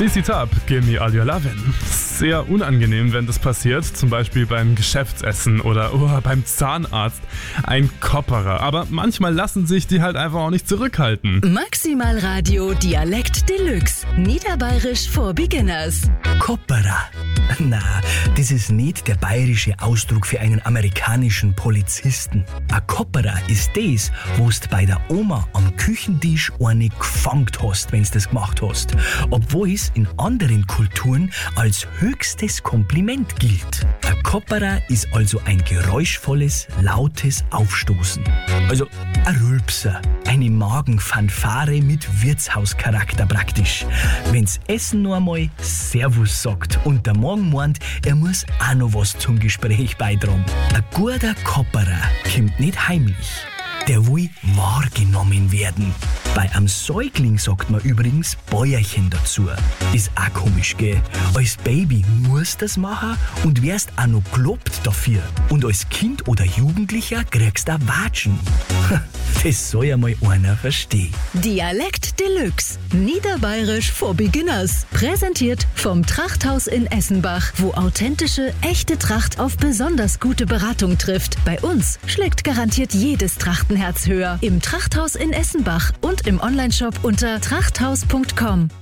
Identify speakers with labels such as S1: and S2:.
S1: CC Top, Give Me All Your Lovin'. Sehr unangenehm, wenn das passiert, zum Beispiel beim Geschäftsessen oder beim Zahnarzt. Ein Kopperer, aber manchmal lassen sich die halt einfach auch nicht zurückhalten.
S2: Maximal Radio Dialekt Deluxe. Niederbayerisch for Beginners.
S3: Kopperer. Na, das ist nicht der bayerische Ausdruck für einen amerikanischen Polizisten. Ein Kopperer ist das, wo's bei der Oma am Küchentisch eine gefangen hast, wenn's das gemacht hast. Obwohl es in anderen Kulturen als höchstes Kompliment gilt. Ein Kopperer ist also ein geräuschvolles, lautes Aufstoßen. Also ein Rülpser, eine Magenfanfare mit Wirtshauscharakter praktisch. Wenn's Essen noch einmal Servus sagt und der Magen meint, er muss auch noch was zum Gespräch beitragen. Ein guter Kopperer kommt nicht heimlich. Der will wahrgenommen werden. Bei einem Säugling sagt man übrigens Bäuerchen dazu. Ist auch komisch, gell? Als Baby musst du das machen und wirst auch noch gelobt dafür. Und als Kind oder Jugendlicher kriegst du Watschen. Das soll ja mal einer verstehen.
S2: Dialekt Deluxe. Niederbayerisch for Beginners. Präsentiert vom Trachthaus in Essenbach, wo authentische, echte Tracht auf besonders gute Beratung trifft. Bei uns schlägt garantiert jedes Trachtenherz höher. Im Trachthaus in Essenbach und im Onlineshop unter trachthaus.com.